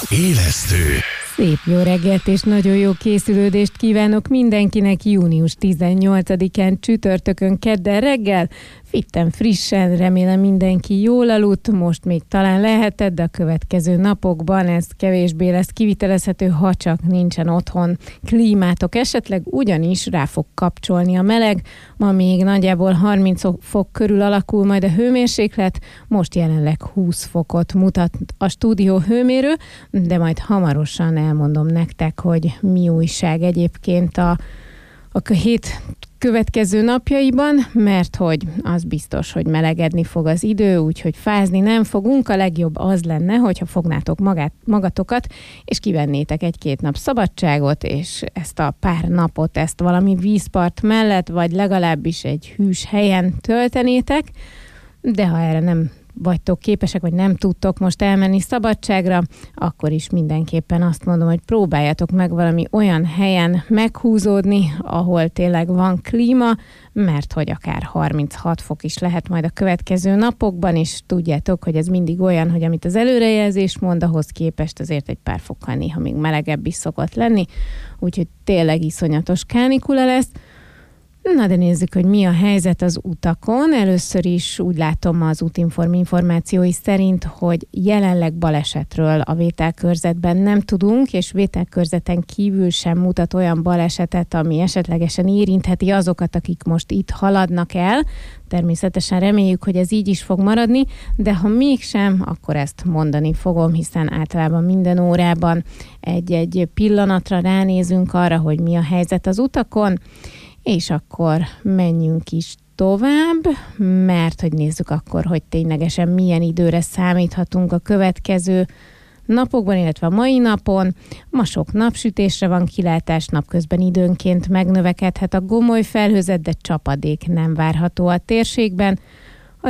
Élesztő. Szép jó reggelt és nagyon jó készülődést kívánok mindenkinek június 18-án csütörtökön kedden reggel. Fitten, frissen, remélem mindenki jól aludt, most még talán lehetett, de a következő napokban ez kevésbé lesz kivitelezhető, ha csak nincsen otthon klímátok esetleg, ugyanis rá fog kapcsolni a meleg. Ma még nagyjából 30 fok körül alakul majd a hőmérséklet, most jelenleg 20 fokot mutat a stúdió hőmérő, de majd hamarosan elmondom nektek, hogy mi újság egyébként a hét következő napjaiban, mert hogy az biztos, hogy melegedni fog az idő, úgyhogy fázni nem fogunk. A legjobb az lenne, hogyha fognátok magatokat, és kivennétek egy-két nap szabadságot, és ezt a pár napot, ezt valami vízpart mellett, vagy legalábbis egy hűs helyen töltenétek, de ha erre nem vagytok képesek, vagy nem tudtok most elmenni szabadságra, akkor is mindenképpen azt mondom, hogy próbáljatok meg valami olyan helyen meghúzódni, ahol tényleg van klíma, mert hogy akár 36 fok is lehet majd a következő napokban, és tudjátok, hogy ez mindig olyan, hogy amit az előrejelzés mond, ahhoz képest azért egy pár fokkal néha még melegebb is szokott lenni, úgyhogy tényleg iszonyatos kánikula lesz. Na de nézzük, hogy mi a helyzet az utakon. Először is úgy látom az Útinform információi szerint, hogy jelenleg balesetről a vételkörzetben nem tudunk, és vételkörzeten kívül sem mutat olyan balesetet, ami esetlegesen érintheti azokat, akik most itt haladnak el. Természetesen reméljük, hogy ez így is fog maradni, de ha mégsem, akkor ezt mondani fogom, hiszen általában minden órában egy pillanatra ránézünk arra, hogy mi a helyzet az utakon, és akkor menjünk is tovább, mert hogy nézzük akkor, hogy ténylegesen milyen időre számíthatunk a következő napokban, illetve a mai napon. Ma sok napsütésre van kilátás, napközben időnként megnövekedhet a gomoly felhőzet, de csapadék nem várható a térségben.